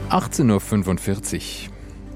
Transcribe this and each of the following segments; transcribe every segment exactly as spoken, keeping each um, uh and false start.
achtzehn Uhr fünfundvierzig.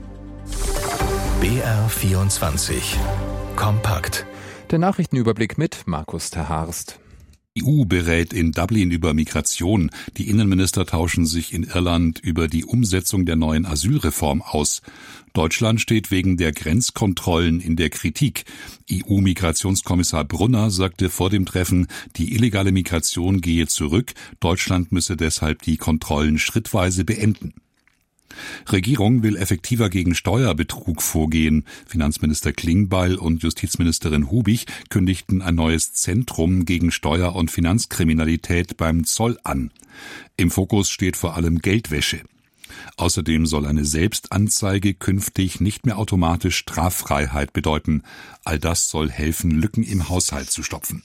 B R vierundzwanzig. Kompakt. Der Nachrichtenüberblick mit Markus Terharst. Die E U berät in Dublin über Migration. Die Innenminister tauschen sich in Irland über die Umsetzung der neuen Asylreform aus. Deutschland steht wegen der Grenzkontrollen in der Kritik. E U-Migrationskommissar Brunner sagte vor dem Treffen, die illegale Migration gehe zurück. Deutschland müsse deshalb die Kontrollen schrittweise beenden. Regierung will effektiver gegen Steuerbetrug vorgehen. Finanzminister Klingbeil und Justizministerin Hubig kündigten ein neues Zentrum gegen Steuer- und Finanzkriminalität beim Zoll an. Im Fokus steht vor allem Geldwäsche. Außerdem soll eine Selbstanzeige künftig nicht mehr automatisch Straffreiheit bedeuten. All das soll helfen, Lücken im Haushalt zu stopfen.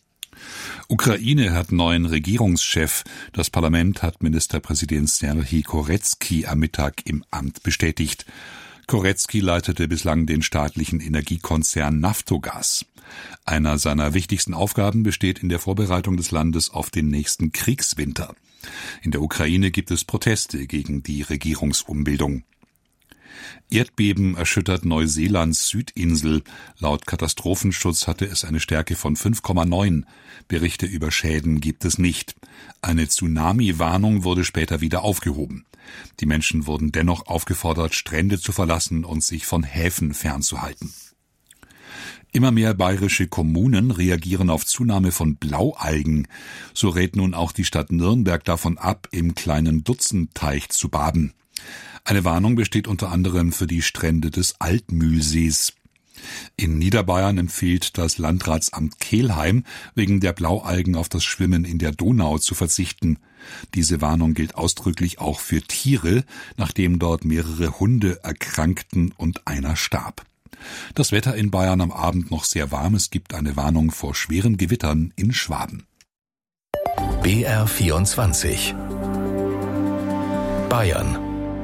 Ukraine hat neuen Regierungschef. Das Parlament hat Ministerpräsident Serhij Koretskij am Mittag im Amt bestätigt. Koretskij leitete bislang den staatlichen Energiekonzern Naftogaz. Einer seiner wichtigsten Aufgaben besteht in der Vorbereitung des Landes auf den nächsten Kriegswinter. In der Ukraine gibt es Proteste gegen die Regierungsumbildung. Erdbeben erschüttert Neuseelands Südinsel. Laut Katastrophenschutz hatte es eine Stärke von fünf Komma neun. Berichte über Schäden gibt es nicht. Eine Tsunami-Warnung wurde später wieder aufgehoben. Die Menschen wurden dennoch aufgefordert, Strände zu verlassen und sich von Häfen fernzuhalten. Immer mehr bayerische Kommunen reagieren auf Zunahme von Blaualgen. So rät nun auch die Stadt Nürnberg davon ab, im kleinen Dutzendteich zu baden. Eine Warnung besteht unter anderem für die Strände des Altmühlsees. In Niederbayern empfiehlt das Landratsamt Kelheim, wegen der Blaualgen auf das Schwimmen in der Donau zu verzichten. Diese Warnung gilt ausdrücklich auch für Tiere, nachdem dort mehrere Hunde erkrankten und einer starb. Das Wetter in Bayern am Abend noch sehr warm. Es gibt eine Warnung vor schweren Gewittern in Schwaben. B R vierundzwanzig. Bayern.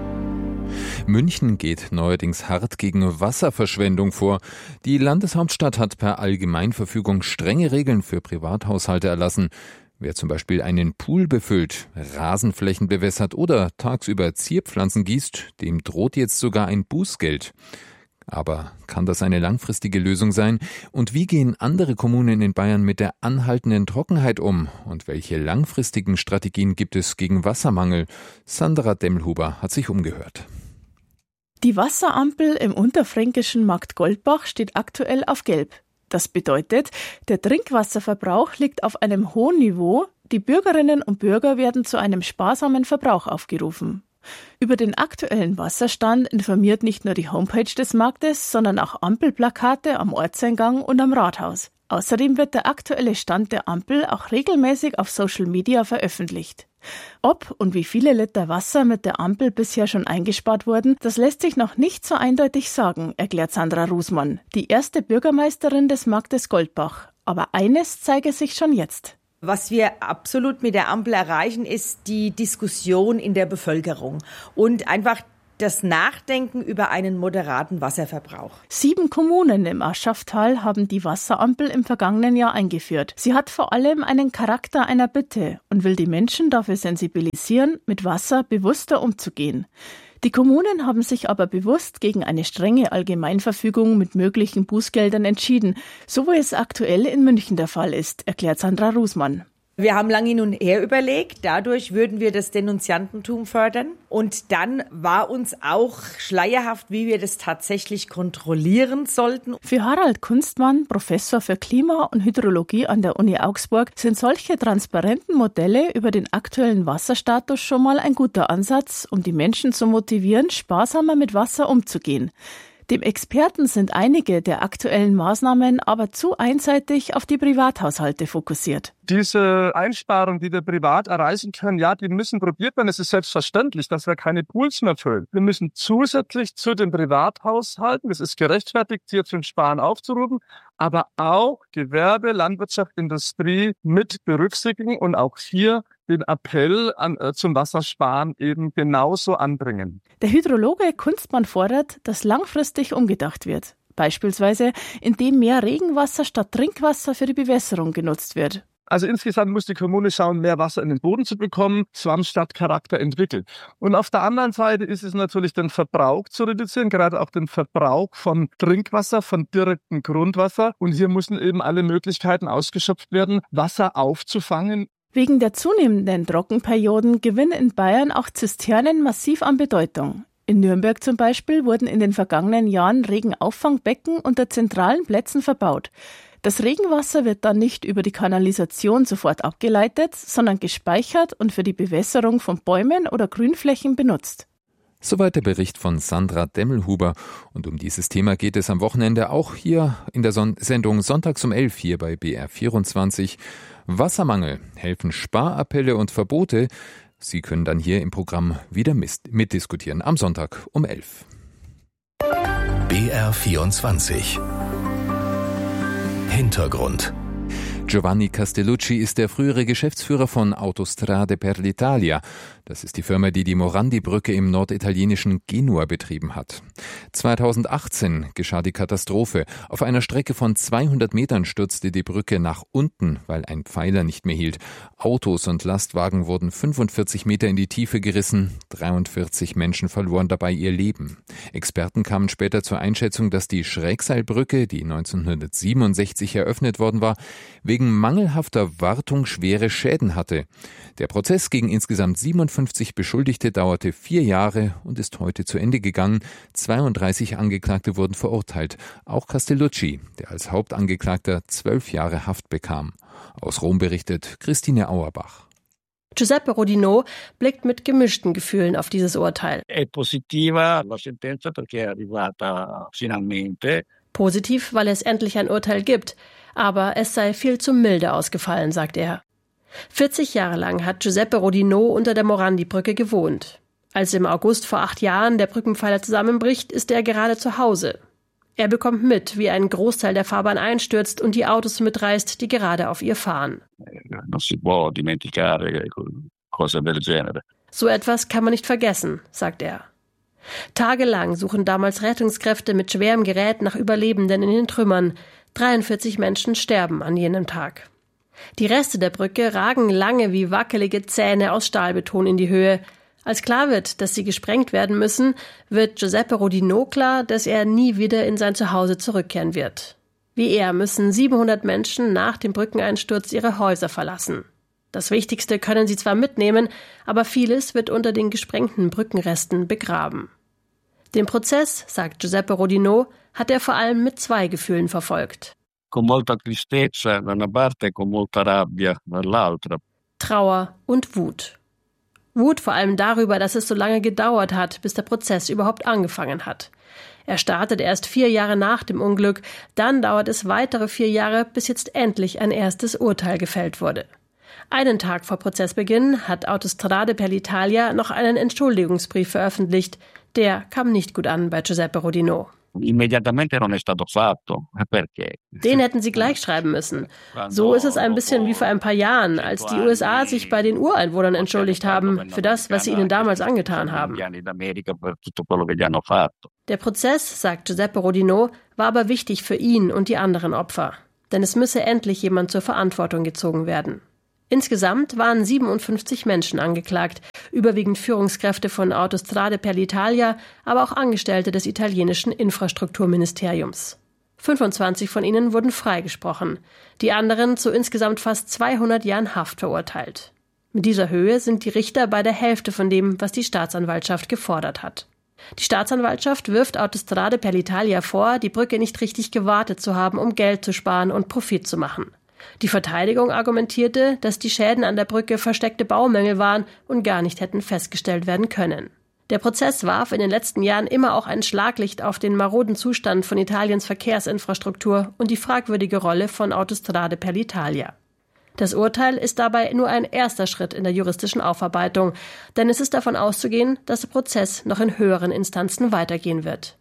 München geht neuerdings hart gegen Wasserverschwendung vor. Die Landeshauptstadt hat per Allgemeinverfügung strenge Regeln für Privathaushalte erlassen. Wer zum Beispiel einen Pool befüllt, Rasenflächen bewässert oder tagsüber Zierpflanzen gießt, dem droht jetzt sogar ein Bußgeld. Aber kann das eine langfristige Lösung sein? Und wie gehen andere Kommunen in Bayern mit der anhaltenden Trockenheit um? Und welche langfristigen Strategien gibt es gegen Wassermangel? Sandra Demmelhuber hat sich umgehört. Die Wasserampel im unterfränkischen Markt Goldbach steht aktuell auf Gelb. Das bedeutet, der Trinkwasserverbrauch liegt auf einem hohen Niveau. Die Bürgerinnen und Bürger werden zu einem sparsamen Verbrauch aufgerufen. Über den aktuellen Wasserstand informiert nicht nur die Homepage des Marktes, sondern auch Ampelplakate am Ortseingang und am Rathaus. Außerdem wird der aktuelle Stand der Ampel auch regelmäßig auf Social Media veröffentlicht. Ob und wie viele Liter Wasser mit der Ampel bisher schon eingespart wurden, das lässt sich noch nicht so eindeutig sagen, erklärt Sandra Rusmann, die erste Bürgermeisterin des Marktes Goldbach. Aber eines zeige sich schon jetzt. Was wir absolut mit der Ampel erreichen, ist die Diskussion in der Bevölkerung und einfach das Nachdenken über einen moderaten Wasserverbrauch. Sieben Kommunen im Aschachtal haben die Wasserampel im vergangenen Jahr eingeführt. Sie hat vor allem einen Charakter einer Bitte und will die Menschen dafür sensibilisieren, mit Wasser bewusster umzugehen. Die Kommunen haben sich aber bewusst gegen eine strenge Allgemeinverfügung mit möglichen Bußgeldern entschieden, so wie es aktuell in München der Fall ist, erklärt Sandra Rusmann. Wir haben lange hin und her überlegt, dadurch würden wir das Denunziantentum fördern. Und dann war uns auch schleierhaft, wie wir das tatsächlich kontrollieren sollten. Für Harald Kunstmann, Professor für Klima- und Hydrologie an der Uni Augsburg, sind solche transparenten Modelle über den aktuellen Wasserstatus schon mal ein guter Ansatz, um die Menschen zu motivieren, sparsamer mit Wasser umzugehen. Dem Experten sind einige der aktuellen Maßnahmen aber zu einseitig auf die Privathaushalte fokussiert. Diese Einsparungen, die wir privat erreichen können, ja, die müssen probiert werden. Es ist selbstverständlich, dass wir keine Pools mehr füllen. Wir müssen zusätzlich zu den Privathaushalten, es ist gerechtfertigt, hier zum Sparen aufzurufen, aber auch Gewerbe, Landwirtschaft, Industrie mit berücksichtigen und auch hier den Appell an, äh, zum Wassersparen eben genauso anbringen. Der Hydrologe Kunstmann fordert, dass langfristig umgedacht wird. Beispielsweise, indem mehr Regenwasser statt Trinkwasser für die Bewässerung genutzt wird. Also insgesamt muss die Kommune schauen, mehr Wasser in den Boden zu bekommen, Schwammstadtcharakter entwickelt. Und auf der anderen Seite ist es natürlich den Verbrauch zu reduzieren, gerade auch den Verbrauch von Trinkwasser, von direktem Grundwasser. Und hier müssen eben alle Möglichkeiten ausgeschöpft werden, Wasser aufzufangen. Wegen der zunehmenden Trockenperioden gewinnen in Bayern auch Zisternen massiv an Bedeutung. In Nürnberg zum Beispiel wurden in den vergangenen Jahren Regenauffangbbecken unter zentralen Plätzen verbaut. Das Regenwasser wird dann nicht über die Kanalisation sofort abgeleitet, sondern gespeichert und für die Bewässerung von Bäumen oder Grünflächen benutzt. Soweit der Bericht von Sandra Demmelhuber. Und um dieses Thema geht es am Wochenende auch hier in der Son- Sendung Sonntags um elf hier bei B R vierundzwanzig. Wassermangel, helfen Sparappelle und Verbote? Sie können dann hier im Programm wieder mitdiskutieren am Sonntag um elf. B R vierundzwanzig Hintergrund. Giovanni Castellucci ist der frühere Geschäftsführer von Autostrade per l'Italia. Das ist die Firma, die die Morandi-Brücke im norditalienischen Genua betrieben hat. zweitausendachtzehn geschah die Katastrophe. Auf einer Strecke von zweihundert Metern stürzte die Brücke nach unten, weil ein Pfeiler nicht mehr hielt. Autos und Lastwagen wurden fünfundvierzig Meter in die Tiefe gerissen. dreiundvierzig Menschen verloren dabei ihr Leben. Experten kamen später zur Einschätzung, dass die Schrägseilbrücke, die neunzehnhundertsiebenundsechzig eröffnet worden war, wegen mangelhafter Wartung schwere Schäden hatte. Der Prozess gegen insgesamt siebenundfünfzig Beschuldigte dauerte vier Jahre und ist heute zu Ende gegangen. zweiunddreißig Angeklagte wurden verurteilt. Auch Castellucci, der als Hauptangeklagter zwölf Jahre Haft bekam. Aus Rom berichtet Christine Auerbach. Giuseppe Rodinò blickt mit gemischten Gefühlen auf dieses Urteil. Positiv, weil es endlich ein Urteil gibt, aber es sei viel zu milde ausgefallen, sagt er. vierzig Jahre lang hat Giuseppe Rodinò unter der Morandi-Brücke gewohnt. Als im August vor acht Jahren der Brückenpfeiler zusammenbricht, ist er gerade zu Hause. Er bekommt mit, wie ein Großteil der Fahrbahn einstürzt und die Autos mitreißt, die gerade auf ihr fahren. So etwas kann man nicht vergessen, sagt er. Tagelang suchen damals Rettungskräfte mit schwerem Gerät nach Überlebenden in den Trümmern. dreiundvierzig Menschen sterben an jenem Tag. Die Reste der Brücke ragen lange wie wackelige Zähne aus Stahlbeton in die Höhe. Als klar wird, dass sie gesprengt werden müssen, wird Giuseppe Rodinò klar, dass er nie wieder in sein Zuhause zurückkehren wird. Wie er müssen siebenhundert Menschen nach dem Brückeneinsturz ihre Häuser verlassen. Das Wichtigste können sie zwar mitnehmen, aber vieles wird unter den gesprengten Brückenresten begraben. Den Prozess, sagt Giuseppe Rodinò, hat er vor allem mit zwei Gefühlen verfolgt. Trauer und Wut. Wut vor allem darüber, dass es so lange gedauert hat, bis der Prozess überhaupt angefangen hat. Er startet erst vier Jahre nach dem Unglück, dann dauert es weitere vier Jahre, bis jetzt endlich ein erstes Urteil gefällt wurde. Einen Tag vor Prozessbeginn hat Autostrade per l'Italia noch einen Entschuldigungsbrief veröffentlicht. Der kam nicht gut an bei Giuseppe Rodinò. Den hätten sie gleich schreiben müssen. So ist es ein bisschen wie vor ein paar Jahren, als die U S A sich bei den Ureinwohnern entschuldigt haben für das, was sie ihnen damals angetan haben. Der Prozess, sagt Giuseppe Rodinò, war aber wichtig für ihn und die anderen Opfer. Denn es müsse endlich jemand zur Verantwortung gezogen werden. Insgesamt waren siebenundfünfzig Menschen angeklagt, überwiegend Führungskräfte von Autostrade per l'Italia, aber auch Angestellte des italienischen Infrastrukturministeriums. fünfundzwanzig von ihnen wurden freigesprochen, die anderen zu insgesamt fast zweihundert Jahren Haft verurteilt. Mit dieser Höhe sind die Richter bei der Hälfte von dem, was die Staatsanwaltschaft gefordert hat. Die Staatsanwaltschaft wirft Autostrade per l'Italia vor, die Brücke nicht richtig gewartet zu haben, um Geld zu sparen und Profit zu machen. Die Verteidigung argumentierte, dass die Schäden an der Brücke versteckte Baumängel waren und gar nicht hätten festgestellt werden können. Der Prozess warf in den letzten Jahren immer auch ein Schlaglicht auf den maroden Zustand von Italiens Verkehrsinfrastruktur und die fragwürdige Rolle von Autostrade per l'Italia. Das Urteil ist dabei nur ein erster Schritt in der juristischen Aufarbeitung, denn es ist davon auszugehen, dass der Prozess noch in höheren Instanzen weitergehen wird.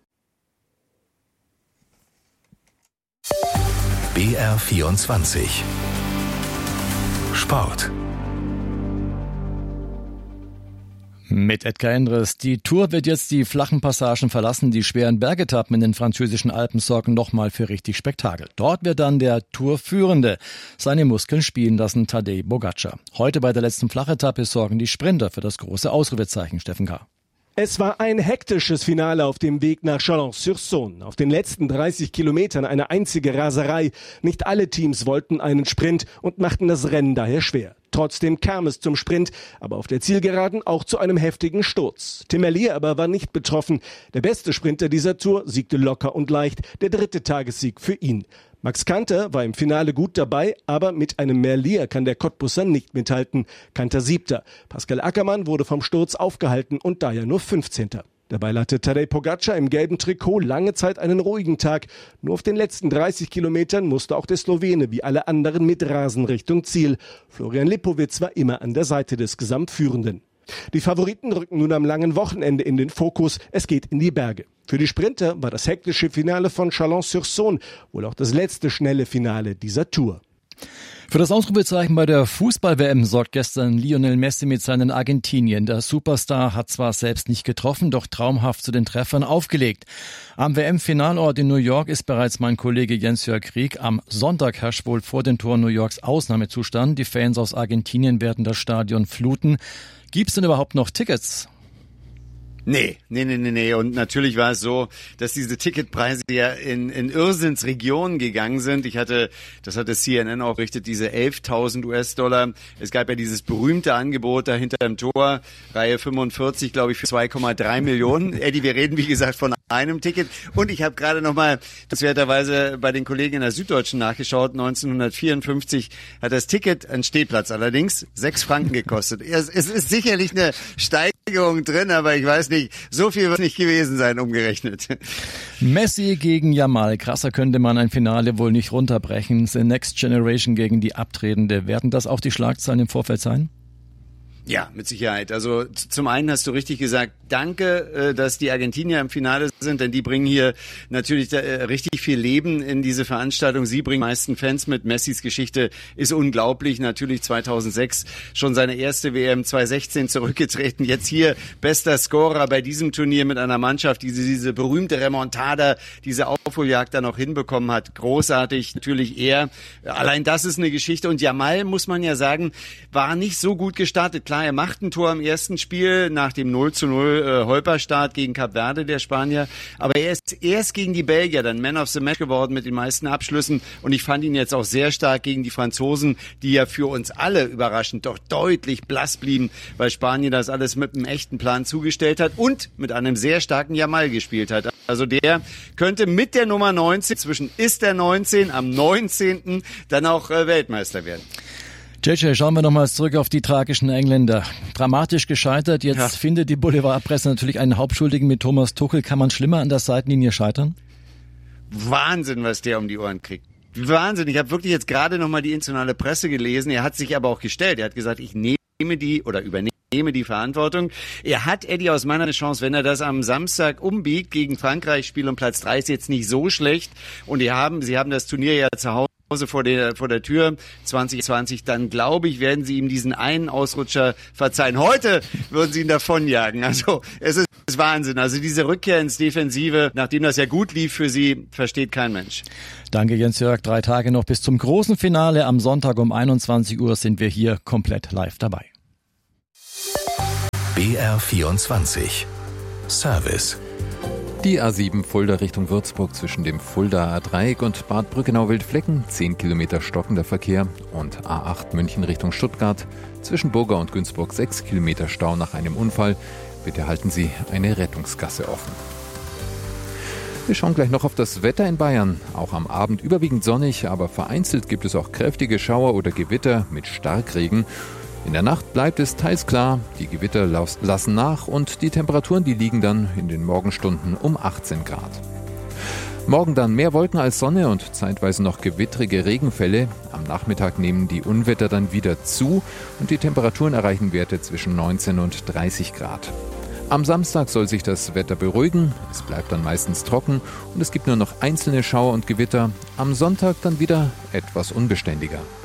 B R vierundzwanzig Sport. Mit Edgar Endres. Die Tour wird jetzt die flachen Passagen verlassen. Die schweren Bergetappen in den französischen Alpen sorgen nochmal für richtig Spektakel. Dort wird dann der Tourführende seine Muskeln spielen lassen, Tadej Pogačar. Heute bei der letzten Flachetappe sorgen die Sprinter für das große Ausrufezeichen, Steffen K. Es war ein hektisches Finale auf dem Weg nach Chalon-sur-Saône. Auf den letzten dreißig Kilometern eine einzige Raserei. Nicht alle Teams wollten einen Sprint und machten das Rennen daher schwer. Trotzdem kam es zum Sprint, aber auf der Zielgeraden auch zu einem heftigen Sturz. Tim Merlier aber war nicht betroffen. Der beste Sprinter dieser Tour siegte locker und leicht. Der dritte Tagessieg für ihn. Max Kanter war im Finale gut dabei, aber mit einem Merlier kann der Cottbusser nicht mithalten. Kanter siebter. Pascal Ackermann wurde vom Sturz aufgehalten und daher nur fünfzehnter. Dabei hatte Tadej Pogačar im gelben Trikot lange Zeit einen ruhigen Tag. Nur auf den letzten dreißig Kilometern musste auch der Slowene wie alle anderen mit Rasen Richtung Ziel. Florian Lipowitz war immer an der Seite des Gesamtführenden. Die Favoriten rücken nun am langen Wochenende in den Fokus. Es geht in die Berge. Für die Sprinter war das hektische Finale von Chalon-sur-Saône wohl auch das letzte schnelle Finale dieser Tour. Für das Ausrufezeichen bei der Fußball-W M sorgt gestern Lionel Messi mit seinen Argentinien. Der Superstar hat zwar selbst nicht getroffen, doch traumhaft zu den Treffern aufgelegt. Am W M-Finalort in New York ist bereits mein Kollege Jens-Jörg Krieg. Am Sonntag herrscht wohl vor den Toren New Yorks Ausnahmezustand. Die Fans aus Argentinien werden das Stadion fluten. Gibt's denn überhaupt noch Tickets? Nee, nee, nee, nee, nee. Und natürlich war es so, dass diese Ticketpreise ja in, in Irrsinnsregionen gegangen sind. Ich hatte, das hatte C N N auch berichtet, diese elftausend US-Dollar. Es gab ja dieses berühmte Angebot da hinter dem Tor, Reihe fünfundvierzig, glaube ich, für zwei Komma drei Millionen. Eddie, wir reden, wie gesagt, von einem Ticket. Und ich habe gerade nochmal, das werterweise bei den Kollegen in der Süddeutschen nachgeschaut, neunzehnhundertvierundfünfzig hat das Ticket, ein Stehplatz allerdings, sechs Franken gekostet. Es, es ist sicherlich eine Steigerung drin, aber ich weiß nicht, so viel wird nicht gewesen sein, umgerechnet. Messi gegen Yamal. Krasser könnte man ein Finale wohl nicht runterbrechen. The Next Generation gegen die Abtretende. Werden das auch die Schlagzeilen im Vorfeld sein? Ja, mit Sicherheit. Also zum einen hast du richtig gesagt, danke, dass die Argentinier im Finale sind, denn die bringen hier natürlich richtig viel Leben in diese Veranstaltung. Sie bringen die meisten Fans mit. Messis Geschichte ist unglaublich. Natürlich zweitausendsechs schon seine erste W M, zweitausendsechzehn zurückgetreten. Jetzt hier bester Scorer bei diesem Turnier mit einer Mannschaft, die diese berühmte Remontada, diese Aufholjagd da noch hinbekommen hat. Großartig. Natürlich er. Allein das ist eine Geschichte. Und Yamal, muss man ja sagen, war nicht so gut gestartet. Klar, er macht ein Tor im ersten Spiel nach dem null zu null äh, Holperstart gegen Kap Verde, der Spanier. Aber er ist erst gegen die Belgier dann Man of the Match geworden mit den meisten Abschlüssen. Und ich fand ihn jetzt auch sehr stark gegen die Franzosen, die ja für uns alle überraschend doch deutlich blass blieben, weil Spanien das alles mit einem echten Plan zugestellt hat und mit einem sehr starken Yamal gespielt hat. Also der könnte mit der Nummer neunzehn, zwischen ist der neunzehn am neunzehnten dann auch äh, Weltmeister werden. J J, schauen wir nochmals zurück auf die tragischen Engländer. Dramatisch gescheitert. Jetzt ja. findet die Boulevardpresse natürlich einen Hauptschuldigen mit Thomas Tuchel. Kann man schlimmer an der Seitenlinie scheitern? Wahnsinn, was der um die Ohren kriegt. Wahnsinn. Ich habe wirklich jetzt gerade nochmal die internationale Presse gelesen. Er hat sich aber auch gestellt. Er hat gesagt, ich nehme die oder übernehme die Verantwortung. Er hat, Eddie, aus meiner Chance, wenn er das am Samstag umbiegt gegen Frankreich, Spiel um Platz drei ist jetzt nicht so schlecht. Und die haben, sie haben das Turnier ja zu Hause vor der, vor der Tür zwanzig zwanzig, dann glaube ich, werden sie ihm diesen einen Ausrutscher verzeihen. Heute würden sie ihn davonjagen. Also es ist Wahnsinn. Also diese Rückkehr ins Defensive, nachdem das ja gut lief für sie, versteht kein Mensch. Danke Jens-Jörg. Drei Tage noch bis zum großen Finale. Am Sonntag um einundzwanzig Uhr sind wir hier komplett live dabei. B R vierundzwanzig Service. Die A sieben Fulda Richtung Würzburg zwischen dem Fuldaer Dreieck und Bad Brückenau-Wildflecken, zehn Kilometer stockender Verkehr, und A acht München Richtung Stuttgart zwischen Burger und Günzburg, sechs Kilometer Stau nach einem Unfall. Bitte halten Sie eine Rettungsgasse offen. Wir schauen gleich noch auf das Wetter in Bayern. Auch am Abend überwiegend sonnig, aber vereinzelt gibt es auch kräftige Schauer oder Gewitter mit Starkregen. In der Nacht bleibt es teils klar, die Gewitter lassen nach und die Temperaturen, die liegen dann in den Morgenstunden um achtzehn Grad. Morgen dann mehr Wolken als Sonne und zeitweise noch gewittrige Regenfälle. Am Nachmittag nehmen die Unwetter dann wieder zu und die Temperaturen erreichen Werte zwischen neunzehn und dreißig Grad. Am Samstag soll sich das Wetter beruhigen, es bleibt dann meistens trocken und es gibt nur noch einzelne Schauer und Gewitter. Am Sonntag dann wieder etwas unbeständiger.